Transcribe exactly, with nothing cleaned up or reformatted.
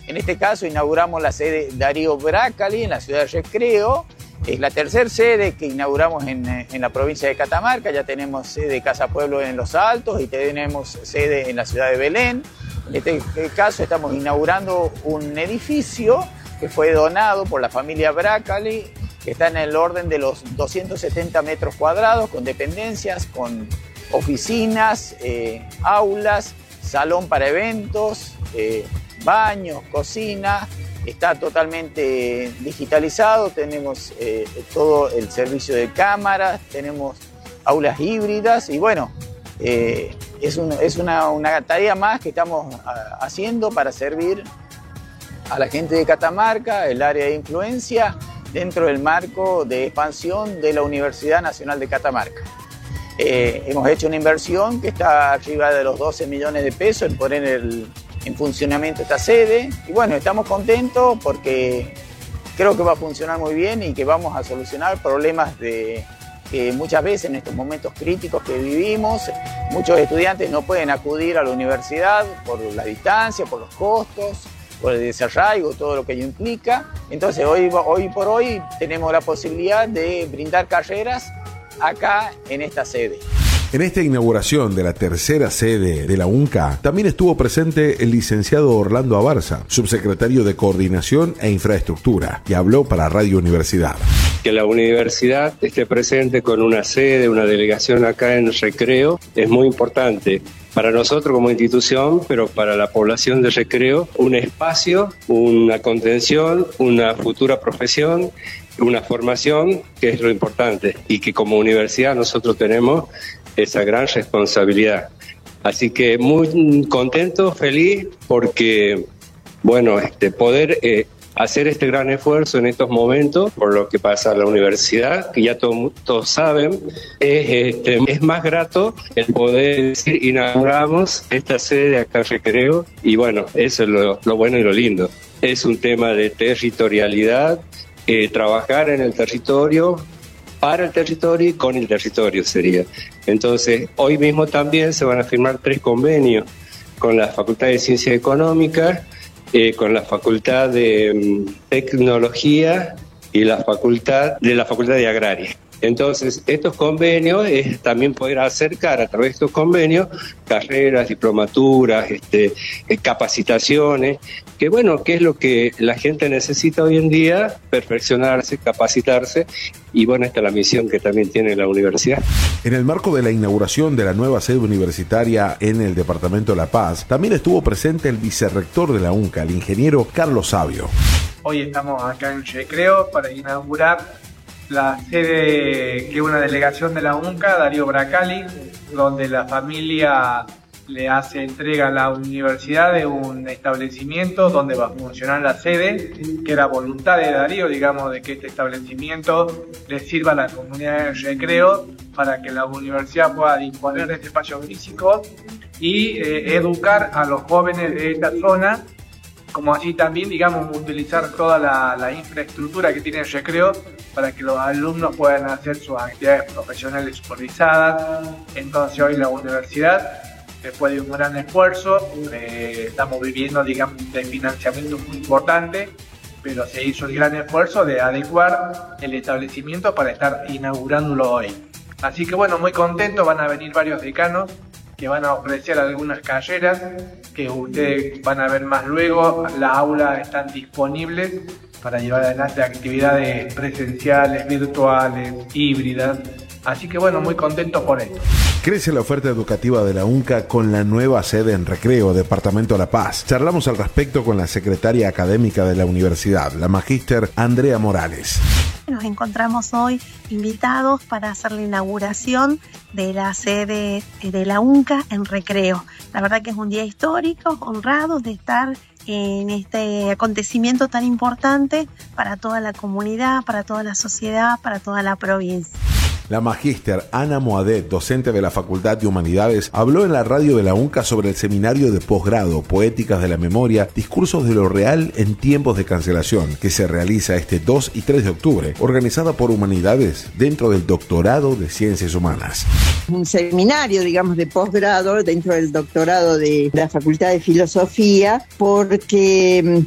En este caso inauguramos la sede Darío Brácali en la ciudad de Recreo. Es la tercera sede que inauguramos en, en la provincia de Catamarca. Ya tenemos sede Casa Pueblo en Los Altos y tenemos sede en la ciudad de Belén. En este caso estamos inaugurando un edificio que fue donado por la familia Brácali, que está en el orden de los doscientos setenta metros cuadrados, con dependencias, con oficinas, eh, aulas, salón para eventos, eh, baños, cocina. Está totalmente digitalizado, tenemos eh, todo el servicio de cámaras, tenemos aulas híbridas y bueno, eh, es, un, es una, una tarea más que estamos a, haciendo para servir a la gente de Catamarca, el área de influencia, dentro del marco de expansión de la Universidad Nacional de Catamarca. Eh, hemos hecho una inversión que está arriba de los doce millones de pesos en poner el, en funcionamiento esta sede y bueno, estamos contentos porque creo que va a funcionar muy bien y que vamos a solucionar problemas de, que muchas veces en estos momentos críticos que vivimos, muchos estudiantes no pueden acudir a la universidad por la distancia, por los costos, por el desarraigo, todo lo que ello implica. Entonces hoy, hoy por hoy tenemos la posibilidad de brindar carreras acá en esta sede. En esta inauguración de la tercera sede de la UNCA también estuvo presente el licenciado Orlando Abarza, subsecretario de Coordinación e Infraestructura, que habló para Radio Universidad. Que la universidad esté presente con una sede, una delegación acá en Recreo, es muy importante para nosotros como institución, pero para la población de Recreo, un espacio, una contención, una futura profesión, una formación, que es lo importante, y que como universidad nosotros tenemos esa gran responsabilidad. Así que muy contento, feliz, porque, bueno, este, poder eh, hacer este gran esfuerzo en estos momentos, por lo que pasa a la universidad, que ya to- todos saben, es, este, es más grato el poder decir, inauguramos esta sede de acá en Recreo, y bueno, eso es lo, lo bueno y lo lindo. Es un tema de territorialidad, eh, trabajar en el territorio, para el territorio y con el territorio sería. Entonces, hoy mismo también se van a firmar tres convenios con la Facultad de Ciencias Económicas, eh, con la Facultad de um, Tecnología y la Facultad de la Facultad de Agraria. Entonces, estos convenios es también poder acercar a través de estos convenios carreras, diplomaturas, este, capacitaciones, que bueno, que es lo que la gente necesita hoy en día, perfeccionarse, capacitarse, y bueno, esta es la misión que también tiene la universidad. En el marco de la inauguración de la nueva sede universitaria en el departamento de La Paz, también estuvo presente el vicerrector de la UNCA, el ingeniero Carlos Sabio. Hoy estamos acá en Recreo para inaugurar la sede que es una delegación de la UNCA, Darío Brácali, donde la familia le hace entrega a la universidad de un establecimiento donde va a funcionar la sede, que era voluntad de Darío, digamos, de que este establecimiento le sirva a la comunidad de Recreo para que la universidad pueda disponer de este espacio físico y eh, educar a los jóvenes de esta zona, como así también, digamos, utilizar toda la, la infraestructura que tiene el Recreo para que los alumnos puedan hacer sus actividades profesionales supervisadas. Entonces hoy la universidad, después de un gran esfuerzo, eh, estamos viviendo, digamos, de financiamiento muy importante, pero se hizo el gran esfuerzo de adecuar el establecimiento para estar inaugurándolo hoy. Así que bueno, muy contento, van a venir varios decanos que van a ofrecer algunas carreras que ustedes van a ver más luego. Las aulas están disponibles para llevar adelante actividades presenciales, virtuales, híbridas. Así que bueno, muy contento por esto. Crece la oferta educativa de la UNCA con la nueva sede en Recreo, departamento de La Paz. Charlamos al respecto con la secretaria académica de la universidad, la magíster Andrea Morales. Nos encontramos hoy invitados para hacer la inauguración de la sede de la UNCA en Recreo. La verdad que es un día histórico, honrados de estar en este acontecimiento tan importante para toda la comunidad, para toda la sociedad, para toda la provincia. La magíster Ana Moadet, docente de la Facultad de Humanidades, habló en la radio de la UNCA sobre el seminario de posgrado Poéticas de la Memoria, Discursos de lo Real en Tiempos de Cancelación, que se realiza este dos y tres de octubre, organizada por Humanidades dentro del Doctorado de Ciencias Humanas. Un seminario, digamos, de posgrado dentro del doctorado de la Facultad de Filosofía, porque